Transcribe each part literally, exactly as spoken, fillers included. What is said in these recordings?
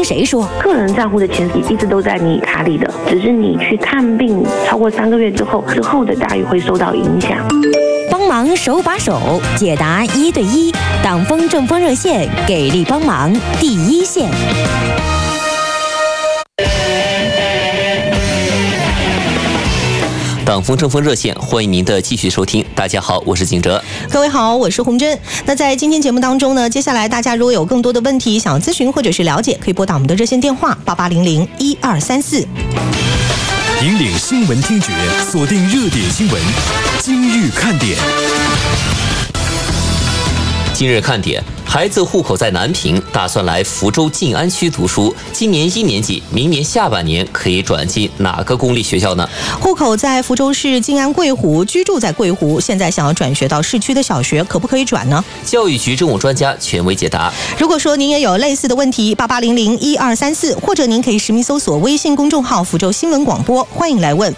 听谁说？ 个人账户的钱一直都在你卡里的，只是你去看病超过三个月之后，之后的待遇会受到影响。 帮忙手把手解答一对一，党风政风热线给力帮忙第一线。 党风政风热线，欢迎您的继续收听。大家好，我是景哲。 各位好，我是洪真。那在今天节目当中呢，接下来大家如果有更多的问题想要咨询或者是了解，可以拨打我们的热线电话八八零零一二三四。 引领新闻听觉，锁定热点新闻，今日看点。 今日看点，孩子户口在南平，打算来福州晋安区读书。今年一年级，明年下半年可以转进哪个公立学校呢？ 户口在福州市晋安桂湖，居住在桂湖，现在想要转学到市区的小学，可不可以转呢？ 教育局政务专家权威解答。 如果说您也有类似的问题，八八零零一二三四，或者您可以实名搜索微信公众号福州新闻广播，欢迎来问。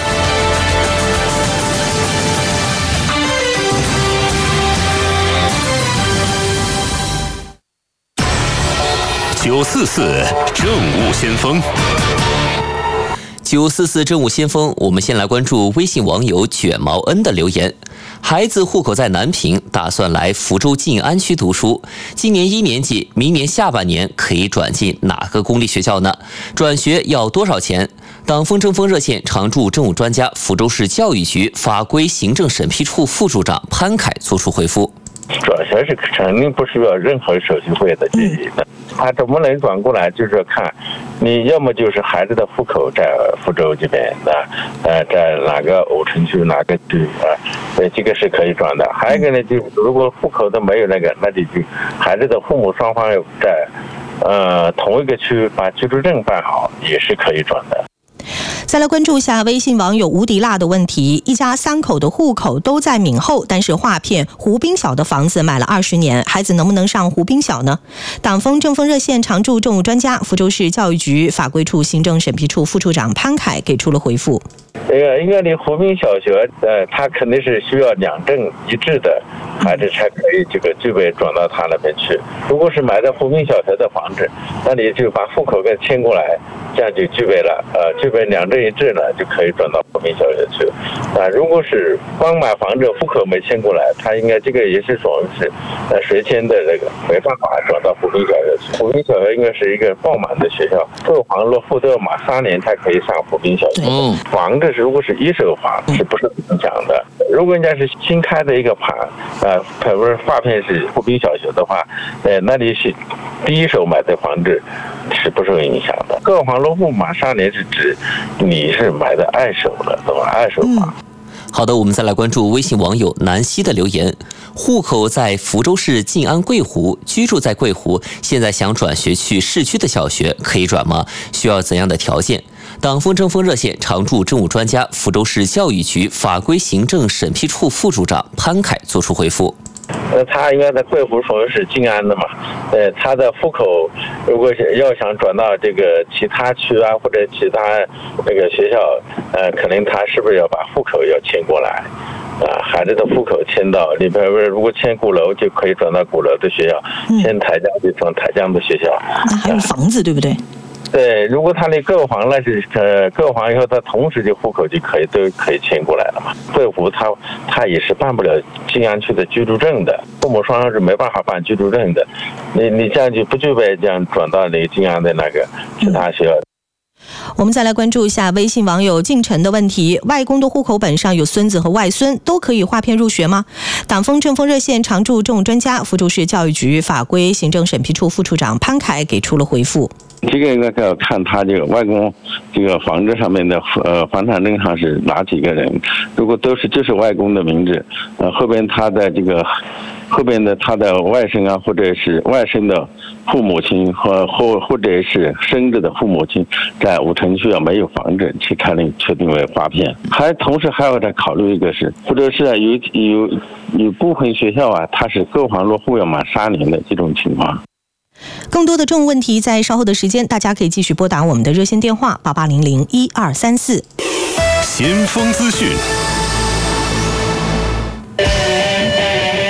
九四四政务先锋， 九四四政务先锋，我们先来关注微信网友卷毛恩的留言。孩子户口在南平，打算来福州晋安区读书。今年一年级，明年下半年可以转进哪个公立学校呢？转学要多少钱？党风政风热线常驻政务专家、福州市教育局法规行政审批处副处长潘凯作出回复。 转学是肯定不需要任何手续费的记忆的，他怎么能转过来？就是看，你要么就是孩子的户口在福州这边的，呃，在哪个瓯城区哪个区啊？对，这个是可以转的。还有一个呢，就如果户口都没有那个，那你就孩子的父母双方在呃同一个区把居住证办好，也是可以转的。 再来关注一下微信网友无敌辣的问题：一家三口的户口都在闽后，但是划片湖滨小的房子买了二十年，孩子能不能上湖滨小呢？党风政风热线常驻政务专家、福州市教育局法规处行政审批处副处长潘凯给出了回复。 这个，因为你湖滨小学，呃，它肯定是需要两证一致的孩子才可以这个具备转到他那边去。如果是买的湖滨小学的房子，那你就把户口给迁过来，这样就具备了，呃，具备两证一致了，就可以转到湖滨小学去。啊，如果是光买房子，户口没迁过来，他应该这个也是属于是，呃，随迁的这个没办法转到湖滨小学去。湖滨小学应该是一个爆满的学校，购房落户都要满三年才可以上湖滨小学。嗯，房子是如果是一手房，是不是影响的？如果人家是新开的一个盘，呃，可不是划片是湖滨小学的话，呃，那你是第一手买的房子是不受影响的。购房落户满三年是指你是买的二手的，懂吧？二手房。 嗯好的，我们再来关注微信网友南希的留言。户口在福州市晋安桂湖，居住在桂湖，现在想转学去市区的小学，可以转吗？需要怎样的条件？党风政风热线常驻政务专家、福州市教育局法规行政审批处副处长潘凯作出回复。 呃，他应该在桂湖属于是晋安的嘛，呃，他的户口如果要想转到这个其他区啊，或者其他那个学校，呃，可能他是不是要把户口要迁过来？啊，孩子的户口迁到里边，如果迁鼓楼就可以转到鼓楼的学校，迁台江就转台江的学校。 那还有房子，对不对？ 对，如果他那购房那是呃购房以后，他同时就户口就可以都可以迁过来了嘛。桂湖他他也是办不了晋安区的居住证的，父母双方是没办法办居住证的。你你这样就不具备这样转到那个晋安的那个其他学校。嗯， 我们再来关注一下微信网友晋晨的问题：外公的户口本上有孙子和外孙，都可以划片入学吗？党风政风热线常驻政务专家、福州市教育局法规行政审批处副处长潘凯给出了回复。 这个应该要看他这个外公这个房子上面的呃房产证上是哪几个人，如果都是就是外公的名字，呃后边他的这个后边的他的外甥啊，或者是外甥的父母亲或或或者是生子的父母亲在五城区啊没有房子，去才能确定为划片。还同时还要再考虑一个是，或者是有有有部分学校啊，它是购房落户要满三年的这种情况。 更多的政务问题，在稍后的时间，大家可以继续拨打我们的热线电话八八零零一二三四。 先锋资讯。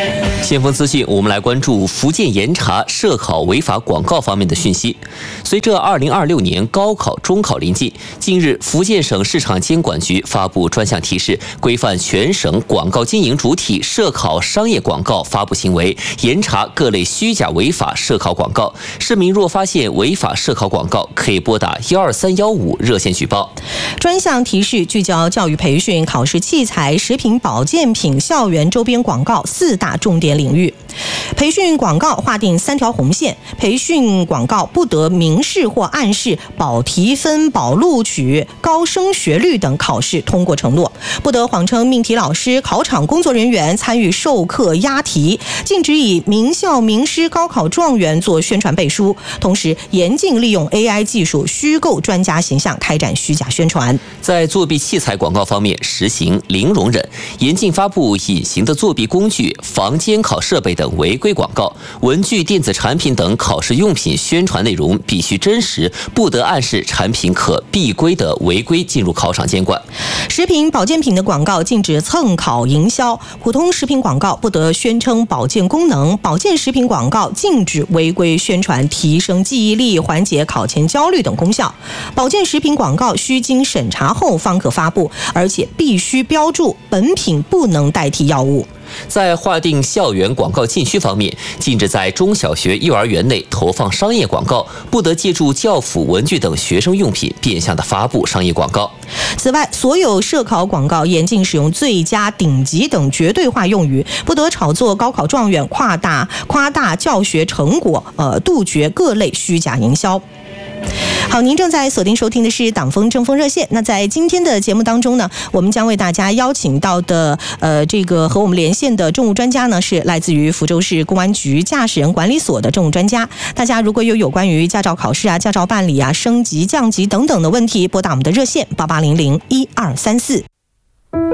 先锋资讯，我们来关注福建严查涉考违法广告方面的讯息。随着二零二六年高考、中考临近，近日福建省市场监管局发布专项提示，规范全省广告经营主体涉考商业广告发布行为，严查各类虚假违法涉考广告。市民若发现违法涉考广告，可以拨打幺二三幺五热线举报。 专项提示聚焦教育培训、考试器材、食品保健品、校园周边广告四大重点领域。培训广告划定三条红线，培训广告不得明示或暗示保提分、保录取、高升学率等考试通过承诺，不得谎称命题老师、考场工作人员参与授课押题，禁止以名校名师、高考状元做宣传背书，同时严禁利用 A I 技术虚构专家形象开展虚假宣传。 在作弊器材广告方面，实行零容忍，严禁发布隐形的作弊工具、防监考设备等违规广告。文具、电子产品等考试用品宣传内容必须真实，不得暗示产品可避规的违规进入考场监管。 食品保健品的广告禁止蹭考营销，普通食品广告不得宣称保健功能，保健食品广告禁止违规宣传提升记忆力、缓解考前焦虑等功效。保健食品广告需经审查后方可发布，而且必须标注本品不能代替药物。 在划定校园广告禁区方面，禁止在中小学、幼儿园内投放商业广告，不得借助教辅、文具等学生用品变相的发布商业广告。 此外，所有涉考广告严禁使用最佳、顶级等绝对化用语，不得炒作高考状元、夸大夸大教学成果，呃，杜绝各类虚假营销。好，您正在锁定收听的是党风政风热线。那在今天的节目当中呢，我们将为大家邀请到的呃这个和我们连线的政务专家呢，是来自于福州市公安局驾驶人管理所的政务专家。大家如果有有关于驾照考试啊、驾照办理啊、升级降级等等的问题，拨打我们的热线八八零零一二三四。